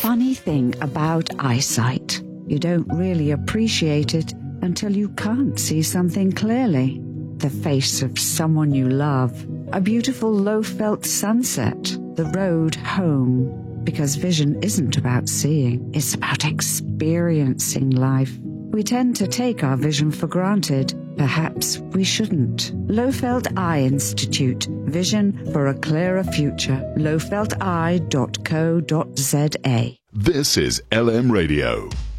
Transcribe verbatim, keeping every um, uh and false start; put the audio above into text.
funny thing about eyesight. You don't really appreciate it until you can't see something clearly. The face of someone you love, a beautiful low-felt sunset, the road home. Because vision isn't about seeing, it's about experiencing life. We tend to take our vision for granted. Perhaps we shouldn't. Lowfelt Eye Institute. Vision for a clearer future. lowfelt eye dot co dot za. This is L M Radio.